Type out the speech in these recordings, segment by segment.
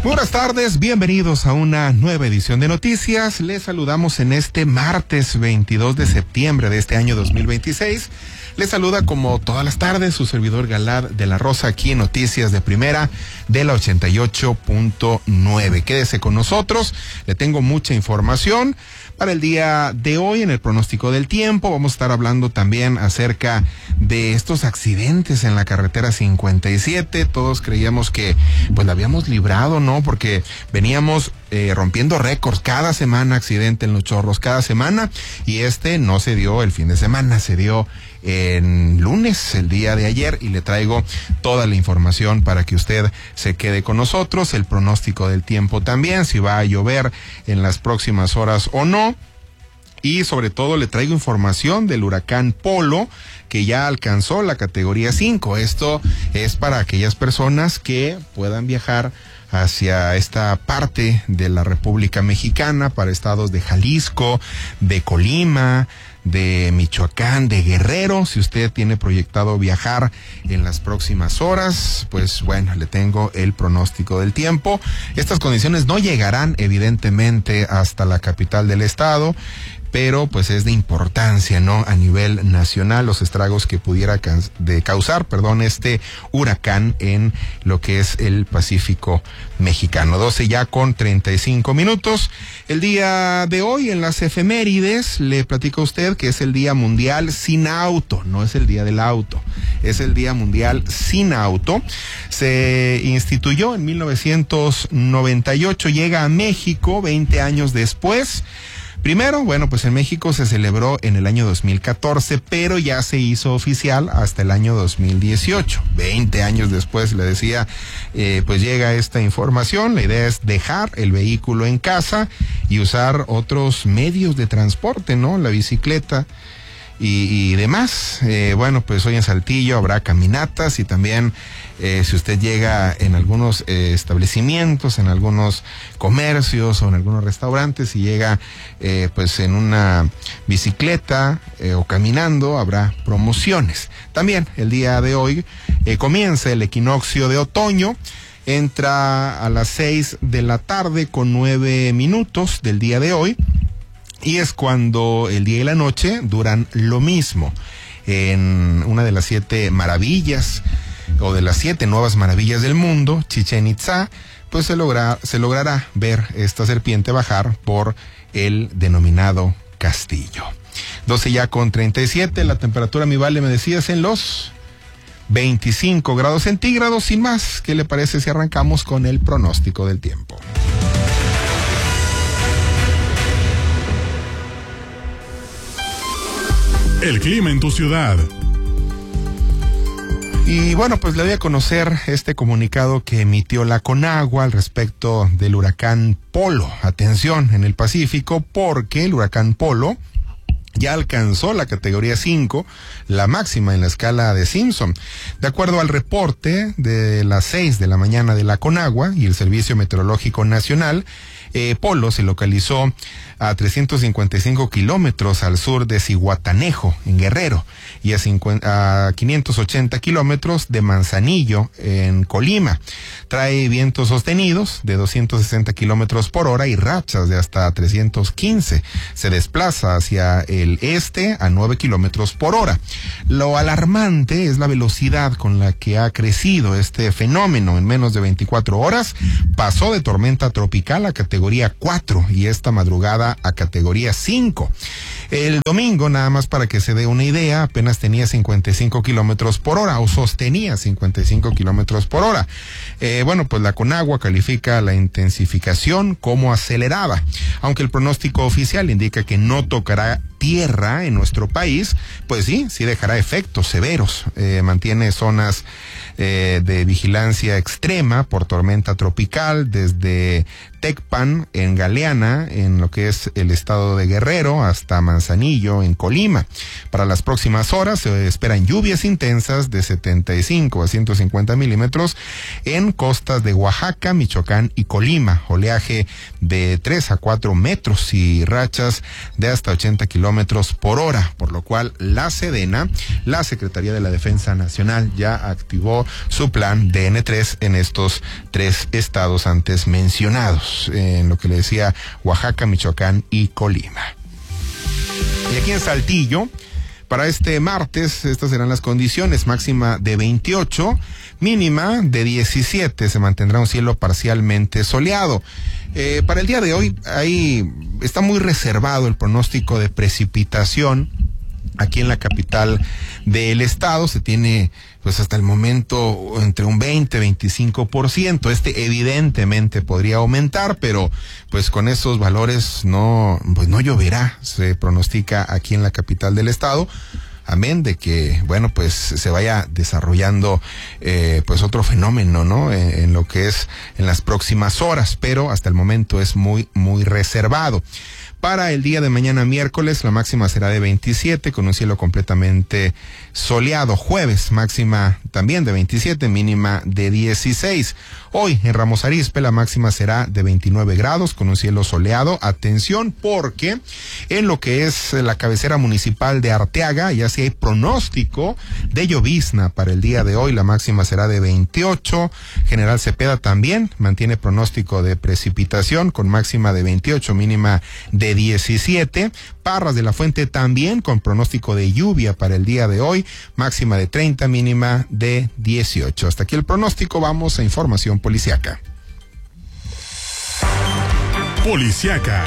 Buenas tardes, bienvenidos a una nueva edición de Noticias. Les saludamos en este martes 22 de septiembre de este año 2026. Les saluda como todas las tardes su servidor Galad de la Rosa aquí en Noticias de Primera de la 88.9. Quédese con nosotros, le tengo mucha información. Para el día de hoy, en el pronóstico del tiempo, vamos a estar hablando también acerca de estos accidentes en la carretera 57. Todos creíamos que pues la habíamos librado, ¿no? Porque veníamos rompiendo récords cada semana, accidente en Los Chorros cada semana, y este no se dio el fin de semana, se dio en lunes, el día de ayer, y le traigo toda la información para que usted se quede con nosotros, el pronóstico del tiempo también, si va a llover en las próximas horas o no. Y sobre todo le traigo información del huracán Polo, que ya alcanzó la categoría 5. Esto es para aquellas personas que puedan viajar hacia esta parte de la República Mexicana, para estados de Jalisco, de Colima, de Michoacán, de Guerrero. Si usted tiene proyectado viajar en las próximas horas, pues bueno, le tengo el pronóstico del tiempo. Estas condiciones no llegarán evidentemente hasta la capital del estado, pero pues es de importancia, ¿no? A nivel nacional, los estragos que pudiera causar este huracán en lo que es el Pacífico mexicano. 12 ya con 35 minutos. El día de hoy en las efemérides le platico a usted que es el Día Mundial Sin Auto. No es el Día del Auto, es el Día Mundial Sin Auto. Se instituyó en 1998, llega a México 20 años después. Primero, bueno, pues en México se celebró en el año 2014, pero ya se hizo oficial hasta el año 2018. 20 años después, le decía, pues llega esta información. La idea es dejar el vehículo en casa y usar otros medios de transporte, ¿no? La bicicleta y demás. Bueno, pues hoy en Saltillo habrá caminatas y también si usted llega en algunos establecimientos, en algunos comercios o en algunos restaurantes y llega pues en una bicicleta o caminando, habrá promociones. También el día de hoy comienza el equinoccio de otoño. Entra a las 6 de la tarde con 9 minutos del día de hoy. Y es cuando el día y la noche duran lo mismo. En una de las 7 maravillas, o de las 7 nuevas maravillas del mundo, Chichén Itzá, pues se logrará ver esta serpiente bajar por el denominado castillo. 12 ya con 37, la temperatura, mi vale, me decías, en los 25 grados centígrados. Sin más, ¿qué le parece si arrancamos con el pronóstico del tiempo? El clima en tu ciudad. Y bueno, pues le doy a conocer este comunicado que emitió la Conagua al respecto del huracán Polo. Atención en el Pacífico, porque el huracán Polo ya alcanzó la categoría 5, la máxima en la escala de Simpson. De acuerdo al reporte de las 6 de la mañana de la Conagua y el Servicio Meteorológico Nacional, Polo se localizó a 355 kilómetros al sur de Zihuatanejo, en Guerrero, y a 580 kilómetros de Manzanillo, en Colima. Trae vientos sostenidos de 260 kilómetros por hora y rachas de hasta 315. Se desplaza hacia el este a 9 kilómetros por hora. Lo alarmante es la velocidad con la que ha crecido este fenómeno. En menos de 24 horas pasó de tormenta tropical a categoría 4 y esta madrugada a categoría 5. El domingo, nada más para que se dé una idea, apenas tenía 55 kilómetros por hora, o sostenía 55 kilómetros por hora. Bueno, pues la Conagua califica la intensificación como acelerada, aunque el pronóstico oficial indica que no tocará tierra en nuestro país, pues sí dejará efectos severos. Mantiene zonas de vigilancia extrema por tormenta tropical desde Tecpan, en Galeana, en lo que es el estado de Guerrero, hasta Manzanillo, Manzanillo, en Colima. Para las próximas horas se esperan lluvias intensas de 75 a 150 milímetros en costas de Oaxaca, Michoacán y Colima. Oleaje de 3 a 4 metros y rachas de hasta 80 kilómetros por hora, por lo cual la Sedena, la Secretaría de la Defensa Nacional, ya activó su plan DN3 en estos 3 estados antes mencionados, en lo que le decía Oaxaca, Michoacán y Colima. Y aquí en Saltillo, para este martes, estas serán las condiciones: máxima de 28, mínima de 17, se mantendrá un cielo parcialmente soleado. Para el día de hoy, ahí está muy reservado el pronóstico de precipitación. Aquí en la capital del estado se tiene, pues hasta el momento, entre un 20-25%. Evidentemente podría aumentar, pero pues con esos valores no lloverá, se pronostica aquí en la capital del estado. Amén de que, bueno, pues se vaya desarrollando pues otro fenómeno, ¿no? En lo que es en las próximas horas, pero hasta el momento es muy reservado. Para el día de mañana miércoles, la máxima será de 27 con un cielo completamente soleado. Jueves, máxima también de 27, mínima de 16. Hoy en Ramos Arizpe la máxima será de 29 grados con un cielo soleado. Atención, porque en lo que es la cabecera municipal de Arteaga ya sí hay pronóstico de llovizna para el día de hoy. La máxima será de 28. General Cepeda también mantiene pronóstico de precipitación con máxima de 28, mínima de 17. Parras de la Fuente también con pronóstico de lluvia para el día de hoy, máxima de 30, mínima de 18. Hasta aquí el pronóstico, vamos a información policiaca. Policiaca.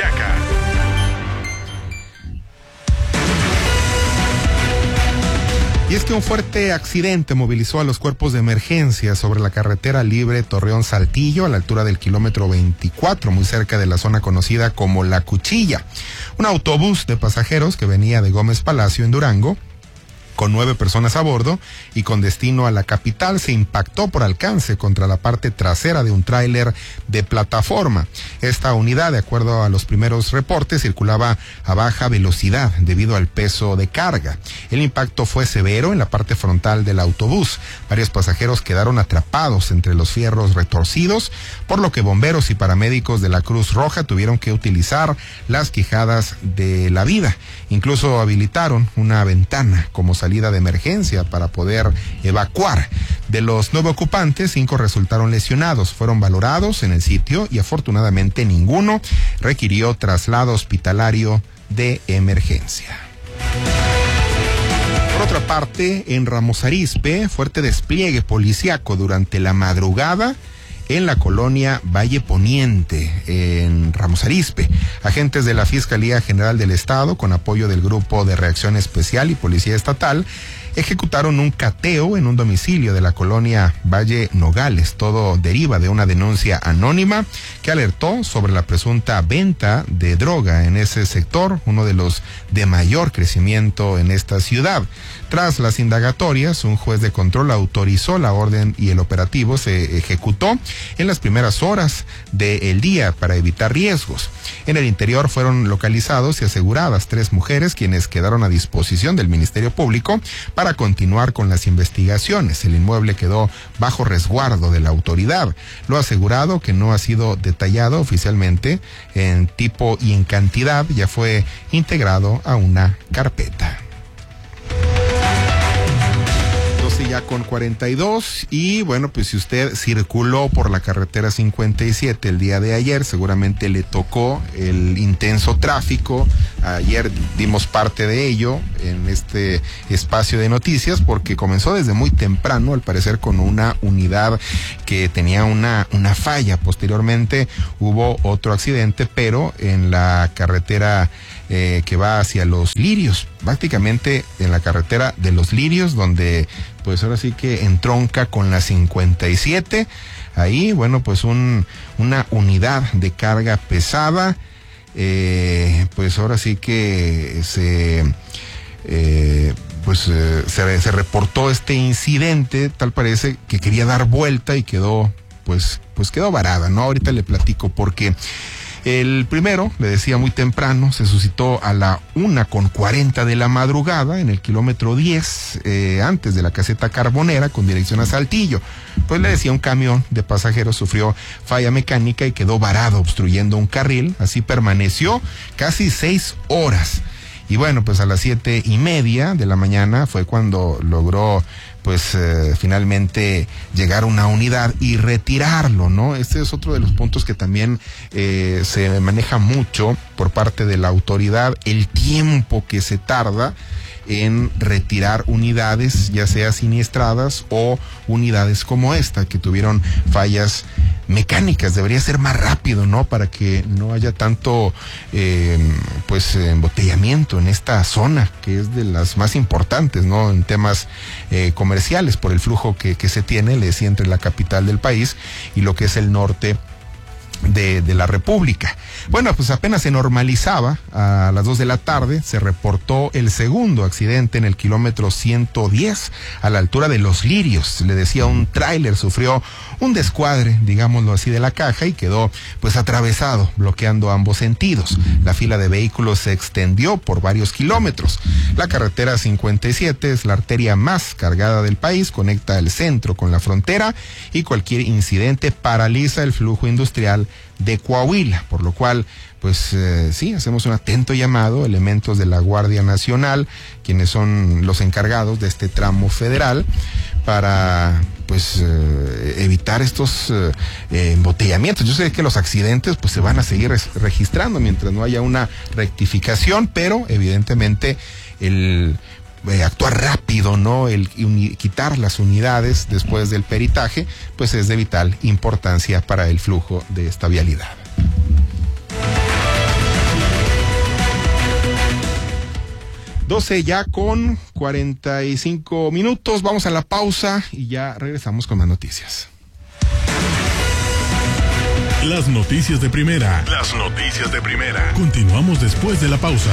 Y es que un fuerte accidente movilizó a los cuerpos de emergencia sobre la carretera libre Torreón-Saltillo a la altura del kilómetro 24, muy cerca de la zona conocida como La Cuchilla. Un autobús de pasajeros que venía de Gómez Palacio en Durango, con 9 personas a bordo y con destino a la capital, se impactó por alcance contra la parte trasera de un tráiler de plataforma. Esta unidad, de acuerdo a los primeros reportes, circulaba a baja velocidad debido al peso de carga. El impacto fue severo en la parte frontal del autobús. Varios pasajeros quedaron atrapados entre los fierros retorcidos, por lo que bomberos y paramédicos de la Cruz Roja tuvieron que utilizar las quijadas de la vida. Incluso habilitaron una ventana como salida de emergencia para poder evacuar. De los 9 ocupantes, 5 resultaron lesionados, fueron valorados en el sitio y afortunadamente ninguno requirió traslado hospitalario de emergencia. Por otra parte, en Ramos Arizpe, fuerte despliegue policiaco durante la madrugada en la colonia Valle Poniente, en Ramos Arizpe. Agentes de la Fiscalía General del Estado, con apoyo del Grupo de Reacción Especial y Policía Estatal, ejecutaron un cateo en un domicilio de la colonia Valle Nogales. Todo deriva de una denuncia anónima que alertó sobre la presunta venta de droga en ese sector, uno de los de mayor crecimiento en esta ciudad. Tras las indagatorias, un juez de control autorizó la orden y el operativo se ejecutó en las primeras horas del día para evitar riesgos. En el interior fueron localizados y aseguradas 3 mujeres, quienes quedaron a disposición del Ministerio Público para continuar con las investigaciones. El inmueble quedó bajo resguardo de la autoridad. Lo asegurado, que no ha sido detallado oficialmente en tipo y en cantidad, ya fue integrado a una carpeta. Ya con 42, y bueno, pues si usted circuló por la carretera 57 el día de ayer, seguramente le tocó el intenso tráfico. Ayer dimos parte de ello en este espacio de noticias, porque comenzó desde muy temprano, al parecer con una unidad que tenía una falla. Posteriormente hubo otro accidente, pero en la carretera que va hacia Los Lirios, prácticamente en la carretera de Los Lirios, donde pues ahora sí que entronca con la 57. Ahí, bueno, pues una unidad de carga pesada, pues ahora sí que se reportó este incidente. Tal parece que quería dar vuelta y quedó, pues quedó varada, ¿no? Ahorita le platico porque El primero, le decía, muy temprano, se suscitó a la 1:40 de la madrugada en el kilómetro 10, antes de la caseta Carbonera, con dirección a Saltillo. Pues le decía, un camión de pasajeros sufrió falla mecánica y quedó varado obstruyendo un carril. Así permaneció casi 6 horas. Y bueno, pues a las 7:30 de la mañana fue cuando logró finalmente llegar una unidad y retirarlo, ¿no? Este es otro de los puntos que también se maneja mucho por parte de la autoridad, el tiempo que se tarda en retirar unidades, ya sea siniestradas o unidades como esta, que tuvieron fallas mecánicas. Debería ser más rápido, ¿no? Para que no haya tanto embotellamiento en esta zona, que es de las más importantes, ¿no? En temas comerciales, por el flujo que se tiene, le decía, entre la capital del país y lo que es el norte de la República. Bueno, pues apenas se normalizaba. A las 2 de la tarde se reportó el segundo accidente en el kilómetro 110 a la altura de Los Lirios. Le decía, un tráiler sufrió un descuadre, digámoslo así, de la caja y quedó atravesado, bloqueando ambos sentidos. La fila de vehículos se extendió por varios kilómetros. La carretera 57 es la arteria más cargada del país, conecta el centro con la frontera y cualquier incidente paraliza el flujo industrial de Coahuila, por lo cual hacemos un atento llamado a elementos de la Guardia Nacional, quienes son los encargados de este tramo federal, para evitar estos embotellamientos. Yo sé que los accidentes se van a seguir registrando mientras no haya una rectificación, pero evidentemente el actuar rápido, ¿no? El quitar las unidades después del peritaje, es de vital importancia para el flujo de esta vialidad. Ya con 45 minutos, vamos a la pausa y ya regresamos con más noticias. Las noticias de primera. Las noticias de primera. Continuamos después de la pausa.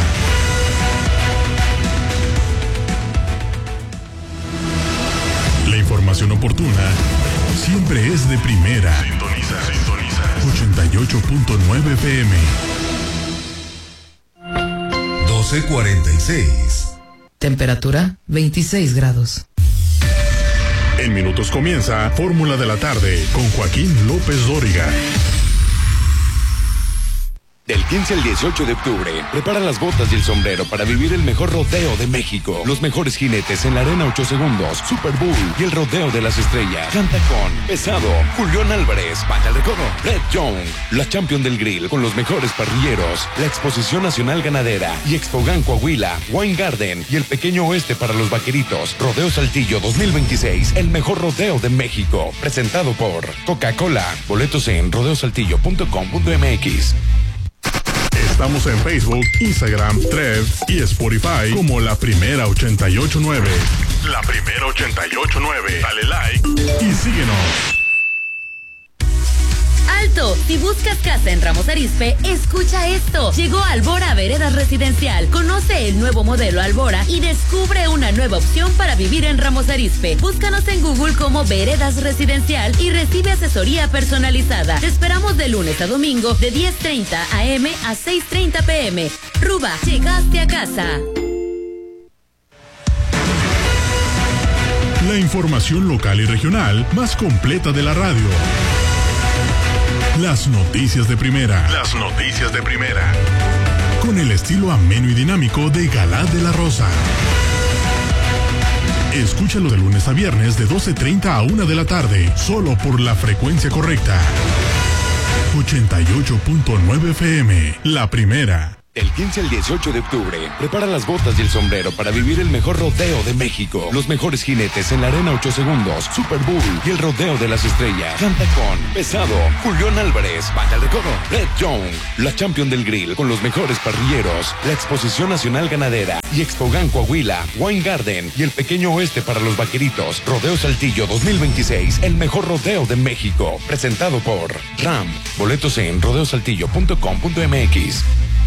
La información oportuna siempre es de primera. Sintoniza 88.9 FM. 12:46. Temperatura 26 grados. En minutos comienza Fórmula de la Tarde con Joaquín López Dóriga. Del 15 al 18 de octubre, prepara las botas y el sombrero para vivir el mejor rodeo de México. Los mejores jinetes en la Arena 8 Segundos, Super Bowl y el Rodeo de las Estrellas. Canta con Pesado, Julián Álvarez, Baja el Recodo, Red Young, la Champion del Grill con los mejores parrilleros, la Exposición Nacional Ganadera y Expogan Coahuila, Wine Garden y el Pequeño Oeste para los Vaqueritos. Rodeo Saltillo 2026, el mejor rodeo de México. Presentado por Coca-Cola. Boletos en rodeosaltillo.com.mx. Estamos en Facebook, Instagram, Threads y Spotify como La Primera 88.9. La Primera 88.9. Dale like y síguenos. ¡Alto! Si buscas casa en Ramos Arizpe, escucha esto. Llegó Albora Veredas Residencial. Conoce el nuevo modelo Albora y descubre una nueva opción para vivir en Ramos Arizpe. Búscanos en Google como Veredas Residencial y recibe asesoría personalizada. Te esperamos de lunes a domingo de 10:30 a.m. a 6:30 p.m. Ruba, llegaste a casa. La información local y regional más completa de la radio. Las noticias de primera. Las noticias de primera. Con el estilo ameno y dinámico de Galá de la Rosa. Escúchalo de lunes a viernes de 12:30 a 1 de la tarde, solo por la frecuencia correcta. 88.9 FM, la primera. Del 15 al 18 de octubre, prepara las botas y el sombrero para vivir el mejor rodeo de México. Los mejores jinetes en la Arena 8 Segundos, Super Bowl y el Rodeo de las Estrellas. Canta con Pesado, Julián Álvarez, Baja el Recodo, Red Young, la Champion del Grill con los mejores parrilleros, la Exposición Nacional Ganadera y Expogan Coahuila, Wine Garden y el Pequeño Oeste para los Vaqueritos. Rodeo Saltillo 2026, el mejor rodeo de México. Presentado por RAM. Boletos en rodeosaltillo.com.mx.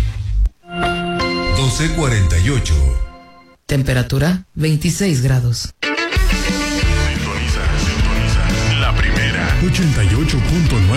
12:48. Temperatura 26 grados. Sintoniza. La primera 88.9.